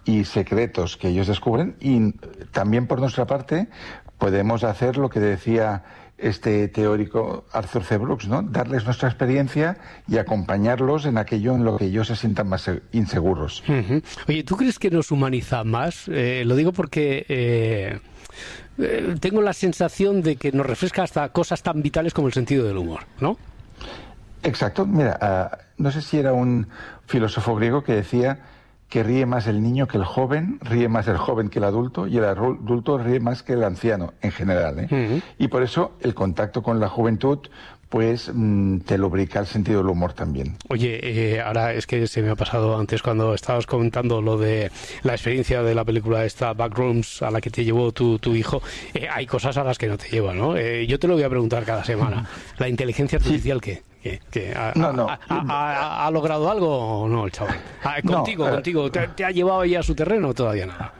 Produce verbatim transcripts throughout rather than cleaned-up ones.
y secretos que ellos descubren, y también por nuestra parte podemos hacer lo que decía este teórico Arthur C. Brooks, ¿no? Darles nuestra experiencia y acompañarlos en aquello en lo que ellos se sientan más inseguros. Uh-huh. Oye, ¿tú crees que nos humaniza más? Eh, lo digo porque eh, eh, tengo la sensación de que nos refresca hasta cosas tan vitales como el sentido del humor, ¿no? Exacto. Mira, uh, no sé si era un filósofo griego que decía que ríe más el niño que el joven, ríe más el joven que el adulto, y el adulto ríe más que el anciano, en general, ¿eh? Uh-huh. Y por eso el contacto con la juventud, pues, mmm, te lubrica el sentido del humor también. Oye, eh, ahora es que se me ha pasado antes cuando estabas comentando lo de la experiencia de la película esta, Backrooms, a la que te llevó tu, tu hijo. Eh, hay cosas a las que no te lleva, ¿no? Eh, yo te lo voy a preguntar cada semana. ¿La inteligencia artificial sí. qué? ¿Qué, qué, ha, no, no. Ha, ha, ha, ¿Ha logrado algo o no el chaval? Contigo, no, contigo. Uh, ¿Te, ¿Te ha llevado ya a su terreno o todavía nada?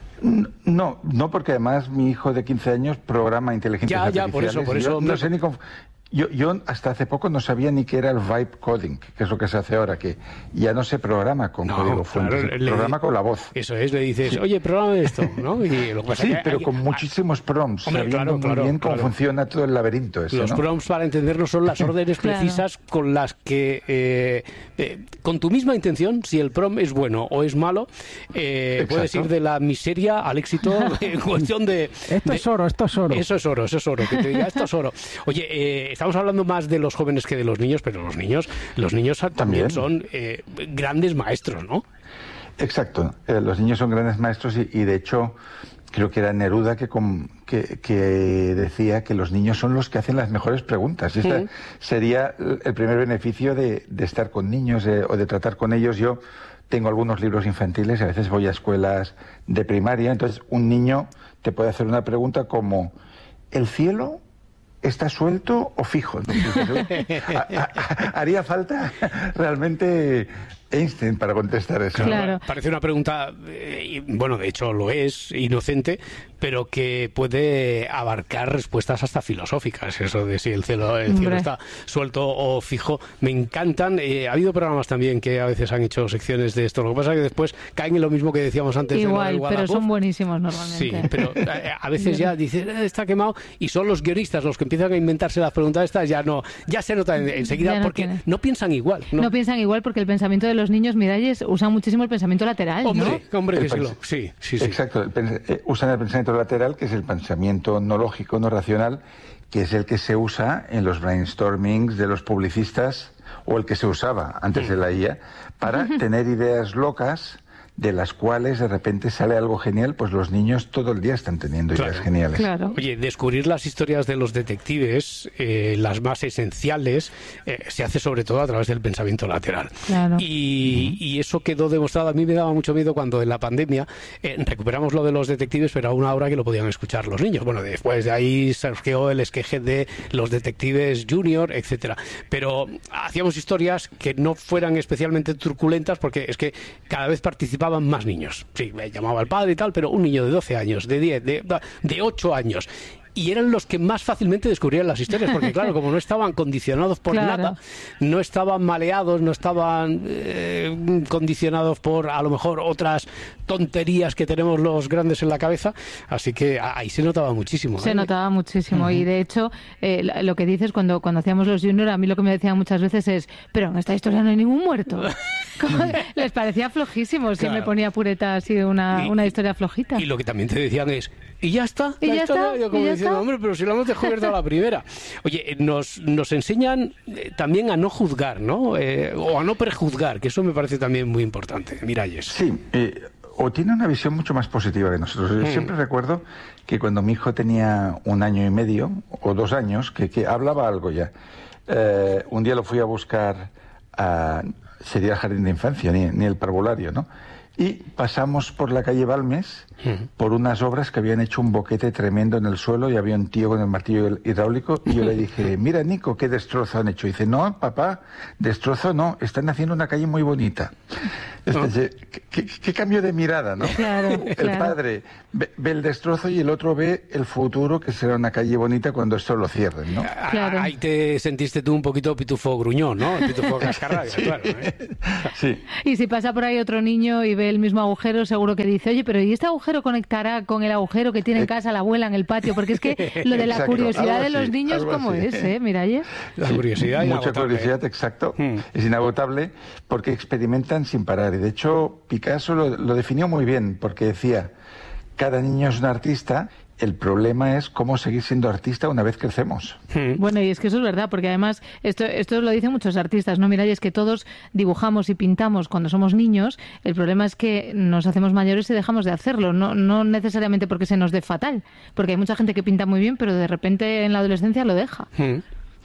No, no, porque además mi hijo de quince años programa inteligencia ya, artificial. Ya, por eso, por eso. No sé ni cómo... Yo, yo hasta hace poco no sabía ni qué era el vibe coding, que es lo que se hace ahora, que ya no se programa con no, código fuente, claro, se le, programa con la voz. Eso es, le dices, sí. Oye, programa esto, ¿no? Y lo que pasa sí, que pero hay, con hay, muchísimos prompts, hombre, sabiendo claro, muy claro, bien claro. cómo funciona todo el laberinto ese, Los ¿no? prompts, para entendernos, son las órdenes claro. precisas con las que, eh, eh, con tu misma intención, si el prompt es bueno o es malo, eh, puedes ir de la miseria al éxito en cuestión de... Esto de, es oro, esto es oro. Eso es oro, eso es oro, que te diga, esto es oro. Oye, eh, estamos hablando más de los jóvenes que de los niños, pero los niños los niños también, también. son eh, grandes maestros, ¿no? Exacto, eh, los niños son grandes maestros y, y de hecho creo que era Neruda que, com, que, que decía que los niños son los que hacen las mejores preguntas. Este uh-huh. sería el primer beneficio de, de estar con niños eh, o de tratar con ellos. Yo tengo algunos libros infantiles y a veces voy a escuelas de primaria, entonces un niño te puede hacer una pregunta como ¿el cielo está suelto o fijo? Haría falta realmente Einstein para contestar eso. Claro. Parece una pregunta, eh, bueno, de hecho lo es, inocente, pero que puede abarcar respuestas hasta filosóficas. Eso de si el cielo, el cielo está suelto o fijo. Me encantan. Eh, ha habido programas también que a veces han hecho secciones de esto. Lo que pasa es que después caen en lo mismo que decíamos antes. Igual, de lo pero son buenísimos normalmente. Sí, pero a, a veces ya dicen, eh, está quemado, y son los guionistas los que empiezan a inventarse las preguntas estas, ya no, ya se nota enseguida no porque tiene. no piensan igual. No. no piensan igual porque el pensamiento de los niños, Miralles, usan muchísimo el pensamiento lateral, hombre, ¿no? Hombre, que sí, pens- lo, sí, sí, sí. Exacto, el pens- eh, usan el pensamiento lateral, que es el pensamiento no lógico, no racional, que es el que se usa en los brainstormings de los publicistas, o el que se usaba antes de la I A, para tener ideas locas de las cuales de repente sale algo genial. Pues los niños todo el día están teniendo claro, ideas geniales. Claro. Oye, descubrir las historias de los detectives, eh, las más esenciales, eh, se hace sobre todo a través del pensamiento lateral. Claro. Y, y eso quedó demostrado. A mí me daba mucho miedo cuando en la pandemia eh, recuperamos lo de los detectives, pero a una hora que lo podían escuchar los niños. Bueno, después de ahí surgió el esqueje de los detectives junior, etcétera. Pero hacíamos historias que no fueran especialmente truculentas, porque es que cada vez participaban más niños. Sí, me llamaba el padre y tal, pero un niño de doce años, de diez, de, de ocho años. Y eran los que más fácilmente descubrían las historias, porque claro, como no estaban condicionados por claro. nada, no estaban maleados, no estaban eh, condicionados por a lo mejor otras tonterías que tenemos los grandes en la cabeza, así que ahí se notaba muchísimo. Se ¿eh? notaba muchísimo, uh-huh. y de hecho, eh, lo que dices cuando, cuando hacíamos los junior, a mí lo que me decían muchas veces es, pero en esta historia no hay ningún muerto. Les parecía flojísimo, si claro. me ponía pureta así una, y, una historia flojita. Y lo que también te decían es, y ya está, ¿Y la ya historia, está? yo como ¿Y ya diciendo, está? hombre, pero si lo hemos descubierto a la primera. Oye, nos, nos enseñan eh, también a no juzgar, ¿no? Eh, o a no prejuzgar, que eso me parece también muy importante. Miralles. Sí, eh, o tiene una visión mucho más positiva que nosotros. Yo mm. siempre recuerdo que cuando mi hijo tenía un año y medio, o dos años, que, que hablaba algo ya. Eh, un día lo fui a buscar a... sería el jardín de infancia, ni, ni el parvulario, ¿no? Y pasamos por la calle Balmes uh-huh. por unas obras que habían hecho un boquete tremendo en el suelo y había un tío con el martillo hidráulico y yo le dije, mira Nico, qué destrozo han hecho. Y dice, no, papá, destrozo no, están haciendo una calle muy bonita. Entonces, oh. ¿qué, qué, qué cambio de mirada, ¿no? Claro, el claro. padre ve, ve el destrozo y el otro ve el futuro, que será una calle bonita cuando esto lo cierren, ¿no? Claro. Ahí te sentiste tú un poquito pitufo gruñón, ¿no? Pitufo cascarrabia, sí. Claro. ¿eh? Sí. Y si pasa por ahí otro niño y ve el mismo agujero, seguro que dice, oye, pero ¿y este agujero conectará con el agujero que tiene en casa la abuela en el patio? Porque es que lo de la exacto, curiosidad de así, los niños, ¿cómo así. es, eh, Miralles? La curiosidad sí, inagotable. Mucha curiosidad, exacto. Hmm. Es inagotable porque experimentan sin parar. Y de hecho, Picasso lo, lo definió muy bien, porque decía, cada niño es un artista, el problema es cómo seguir siendo artista una vez crecemos. Hmm. Bueno, y es que eso es verdad, porque además, esto, esto lo dicen muchos artistas, ¿no? Miralles, que todos dibujamos y pintamos cuando somos niños, el problema es que nos hacemos mayores y dejamos de hacerlo, no, no necesariamente porque se nos dé fatal, porque hay mucha gente que pinta muy bien, pero de repente en la adolescencia lo deja. Hmm.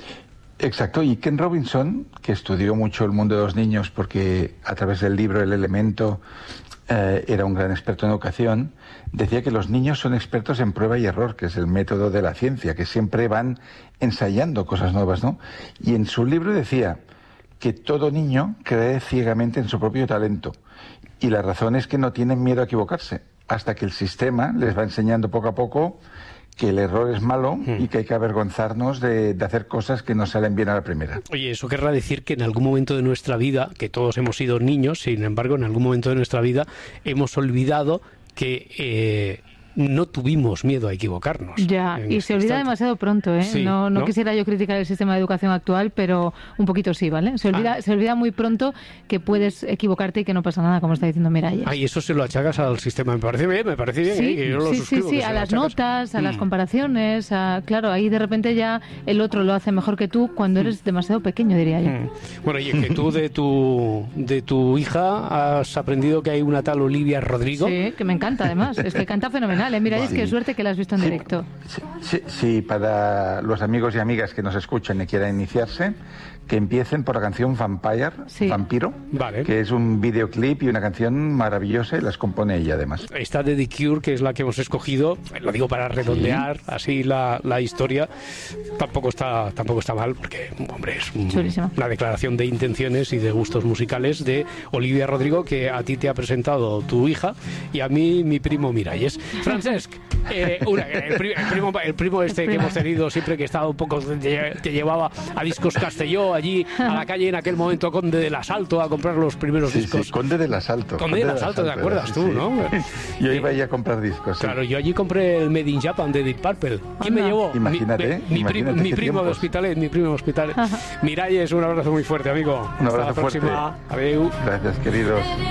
Exacto, y Ken Robinson, que estudió mucho el mundo de los niños porque a través del libro El Elemento eh, era un gran experto en educación, decía que los niños son expertos en prueba y error, que es el método de la ciencia, que siempre van ensayando cosas nuevas, ¿no? Y en su libro decía que todo niño cree ciegamente en su propio talento, y la razón es que no tienen miedo a equivocarse, hasta que el sistema les va enseñando poco a poco que el error es malo mm. y que hay que avergonzarnos de, de hacer cosas que no salen bien a la primera. Oye, eso querrá decir que en algún momento de nuestra vida, que todos hemos sido niños, sin embargo, en algún momento de nuestra vida hemos olvidado que eh, no tuvimos miedo a equivocarnos. Ya, y se olvida instante. demasiado pronto, ¿eh? Sí, no, no, ¿no? quisiera yo criticar el sistema de educación actual, pero un poquito sí, ¿vale? Se olvida, ah. se olvida muy pronto que puedes equivocarte y que no pasa nada, como está diciendo Miralles. Ah, y eso se lo achacas al sistema. Me parece bien, me parece bien. Sí, ¿eh? Yo lo sí, sí, sí, a las notas, a mm. las comparaciones, a, claro, ahí de repente ya el otro lo hace mejor que tú cuando eres demasiado pequeño, diría yo. Mm. Bueno, y que tú de tu, de tu hija has aprendido que hay una tal Olivia Rodrigo. Sí, que me encanta además, es que canta fenomenal, ¿eh? Miralles, sí. Qué suerte que la has visto en sí, directo. Sí, sí, sí, para los amigos y amigas que nos escuchen y quieran iniciarse, que empiecen por la canción Vampire, sí. Vampiro, vale. que es un videoclip y una canción maravillosa y las compone ella además. Esta de The Cure, que es la que hemos escogido, lo digo para redondear sí. así la, la historia, tampoco está tampoco está mal, porque, hombre, es un, una declaración de intenciones y de gustos musicales de Olivia Rodrigo, que a ti te ha presentado tu hija y a mí mi primo Miralles. Francesc, eh, una, el, el, primo, el primo este el primo. que hemos tenido siempre, que estaba un poco, te llevaba a Discos Castelló, allí a la calle en aquel momento Conde del Asalto a comprar los primeros sí, discos. Sí, Conde del Asalto. Conde, Conde del Asalto, ¿te acuerdas sí, tú, sí. no? Yo iba ahí a comprar discos. Claro, sí. yo allí compré el Made in Japan de Deep Purple. ¿Quién me llevó? Imagínate. Mi, mi, imagínate mi, mi primo de Hospitalet, mi primo de Hospitalet. Miralles, un abrazo muy fuerte, amigo. Un abrazo Hasta la próxima. fuerte. Adeu. Gracias, queridos.